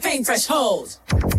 pain threshold.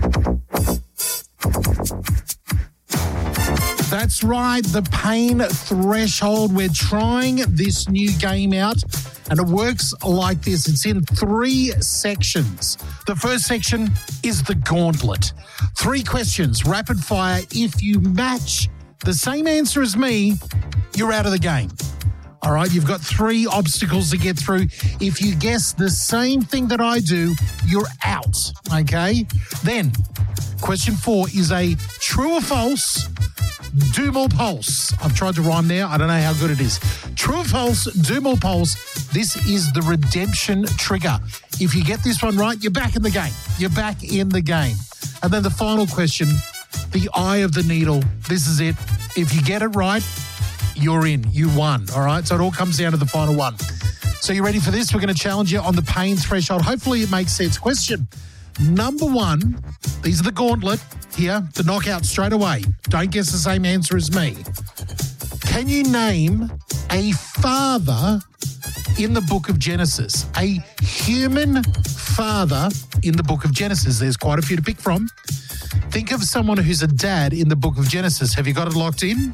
That's right, the pain threshold. We're trying this new game out, and it works like this. It's in 3 sections. The first section is the gauntlet. 3 questions, rapid fire. If you match the same answer as me, you're out of the game. All right, you've got 3 obstacles to get through. If you guess the same thing that I do, you're out, okay? Then, question 4 is a true or false, do more pulse. I've tried to rhyme there. I don't know how good it is. True or false, do more pulse. This is the redemption trigger. If you get this one right, you're back in the game. You're back in the game. And then the final question, the eye of the needle. This is it. If you get it right, you're in. You won. All right? So it all comes down to the final one. So you ready for this? We're going to challenge you on the pain threshold. Hopefully it makes sense. Question number 1. These are the gauntlet here, the knockout straight away. Don't guess the same answer as me. Can you name a father in the book of Genesis? A human father in the book of Genesis. There's quite a few to pick from. Think of someone who's a dad in the book of Genesis. Have you got it locked in?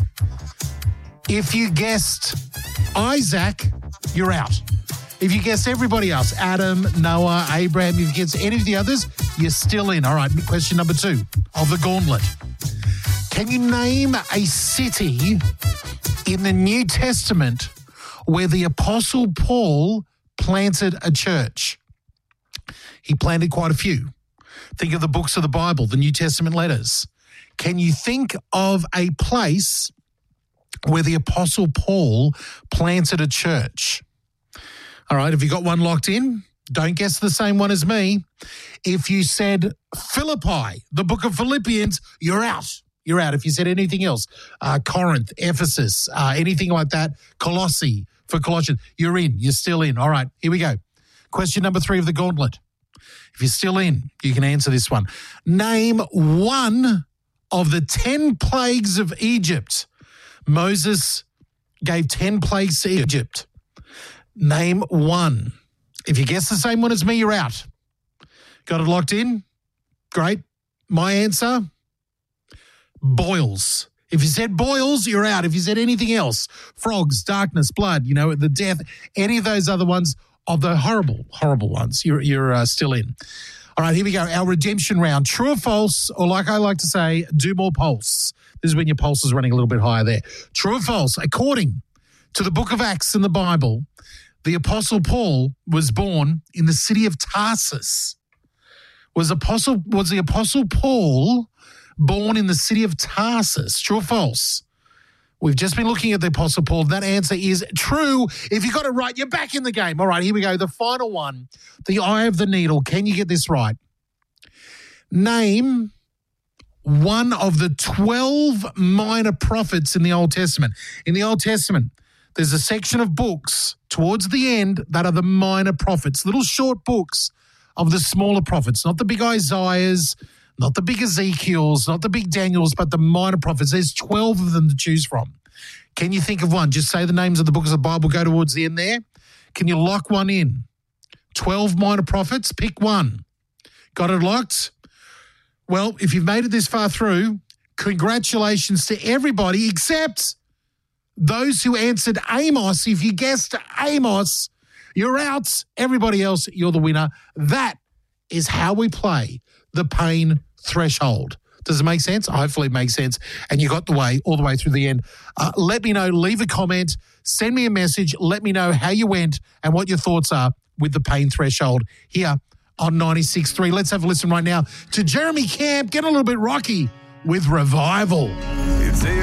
If you guessed Isaac, you're out. If you guess everybody else, Adam, Noah, Abraham, if you guess any of the others, you're still in. All right, question number 2 of the gauntlet. Can you name a city in the New Testament where the Apostle Paul planted a church? He planted quite a few. Think of the books of the Bible, the New Testament letters. Can you think of a place where the Apostle Paul planted a church? All right, have you got one locked in? Don't guess the same one as me. If you said Philippi, the book of Philippians, you're out. You're out. If you said anything else, Corinth, Ephesus, anything like that, Colossae for Colossians, you're in. You're still in. All right, here we go. Question number 3 of the gauntlet. If you're still in, you can answer this one. Name one of the 10 plagues of Egypt. Moses gave 10 plagues to Egypt. Name one. If you guess the same one as me, you're out. Got it locked in? Great. My answer, boils. If you said boils, you're out. If you said anything else, frogs, darkness, blood, the death, any of those other ones, of the horrible, horrible ones, you're still in. All right, here we go. Our redemption round. True or false, or like I like to say, do more pulse. This is when your pulse is running a little bit higher there. True or false, according to the book of Acts in the Bible, the Apostle Paul was born in the city of Tarsus. Was the Apostle Paul born in the city of Tarsus? True or false? We've just been looking at the Apostle Paul. That answer is true. If you got it right, you're back in the game. All right, here we go. The final one, the eye of the needle. Can you get this right? Name one of the 12 minor prophets in the Old Testament. In the Old Testament, there's a section of books towards the end that are the minor prophets, little short books of the smaller prophets, not the big Isaiahs, not the big Ezekiels, not the big Daniels, but the minor prophets. There's 12 of them to choose from. Can you think of one? Just say the names of the books of the Bible, go towards the end there. Can you lock one in? 12 minor prophets, pick one. Got it locked? Well, if you've made it this far through, congratulations to everybody except those who answered Amos. If you guessed Amos, you're out. Everybody else, you're the winner. That is how we play the pain threshold. Does it make sense? Hopefully it makes sense. And you got the way all the way through the end. Let me know. Leave a comment. Send me a message. Let me know how you went and what your thoughts are with the pain threshold here on 96.3. Let's have a listen right now to Jeremy Camp. Get a little bit rocky with Revival.